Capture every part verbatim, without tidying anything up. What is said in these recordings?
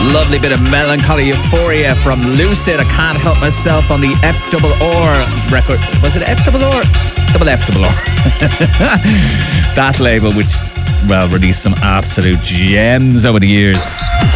Lovely bit of melancholy euphoria from Lucid. I Can't Help Myself on the F double R record. Was it F double R? Double F double R. That label, which, well, released some absolute gems over the years.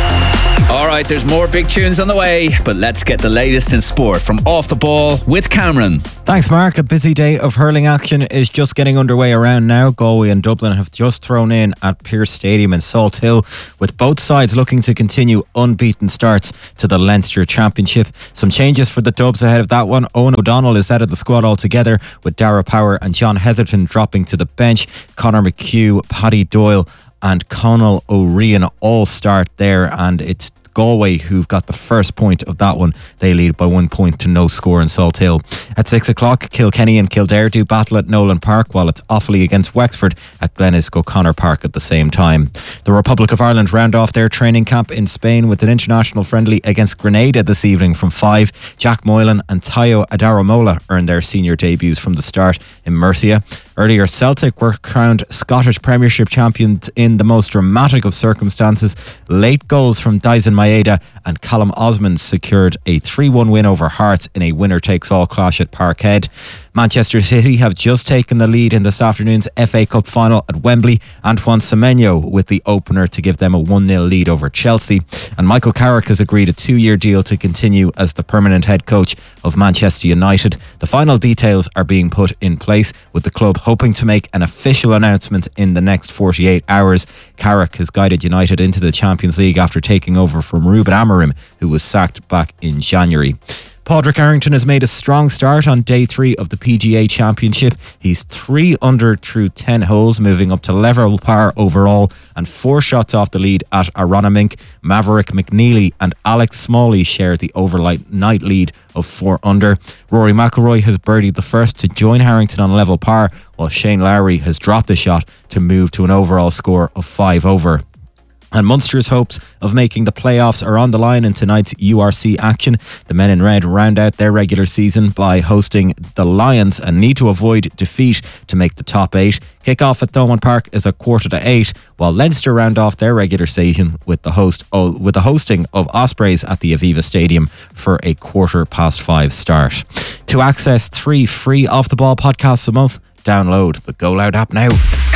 All right, there's more big tunes on the way, but let's get the latest in sport from Off the Ball with Cameron. Thanks, Mark. A busy day of hurling action is just getting underway around now. Galway and Dublin have just thrown in at Pearse Stadium in Salt Hill, with both sides looking to continue unbeaten starts to the Leinster Championship. Some changes for the Dubs ahead of that one. Owen O'Donnell is out of the squad altogether, with Dara Power and John Heatherton dropping to the bench. Conor McHugh, Paddy Doyle and Conal O'Ryan all start there, and it's Galway who've got the first point of that one. They lead by one point to no score in Salt Hill. At six o'clock, Kilkenny and Kildare do battle at Nolan Park, while it's Offaly against Wexford at Glenisco O'Connor Park at the same time. The Republic of Ireland round off their training camp in Spain with an international friendly against Grenada this evening from five. Jack Moylan and Tayo Adaramola earned their senior debuts from the start in Murcia. Earlier, Celtic were crowned Scottish Premiership champions in the most dramatic of circumstances. Late goals from Dyson Maeda and Callum Osmond secured a three one win over Hearts in a winner-takes-all clash at Parkhead. Manchester City have just taken the lead in this afternoon's F A Cup final at Wembley. Antoine Semenyo with the opener to give them a one nil lead over Chelsea. And Michael Carrick has agreed a two-year deal to continue as the permanent head coach of Manchester United. The final details are being put in place, with the club hoping to make an official announcement in the next forty-eight hours. Carrick has guided United into the Champions League after taking over from Ruben Amorim, who was sacked back in January. Padraig Harrington has made a strong start on day three of the P G A Championship. He's three under through ten holes, moving up to level par overall and four shots off the lead at Aronimink. Maverick McNeely and Alex Smalley share the overnight night lead of four under. Rory McIlroy has birdied the first to join Harrington on level par, while Shane Lowry has dropped a shot to move to an overall score of five over. And Munster's hopes of making the playoffs are on the line in tonight's U R C action. The men in red round out their regular season by hosting the Lions and need to avoid defeat to make the top eight. Kick-off at Thomond Park is a quarter to eight, while Leinster round off their regular season with the host oh, with the hosting of Ospreys at the Aviva Stadium for a quarter past five start. To access three free Off the Ball podcasts a month, download the Go Loud app now.